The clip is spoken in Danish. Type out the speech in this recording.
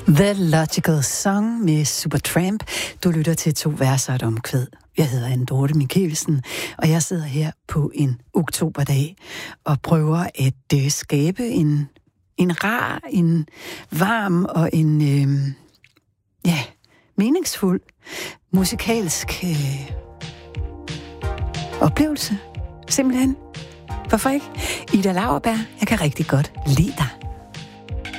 The Logical Song med Supertramp. Du lytter til 2 verser og et omkvæd. Jeg hedder Anne Dorte Michelsen, og jeg sidder her på en oktoberdag og prøver at skabe en rar, en varm og en meningsfuld musikalsk oplevelse. Simpelthen. Hvorfor ikke? Ida Lauerberg, jeg kan rigtig godt lide dig.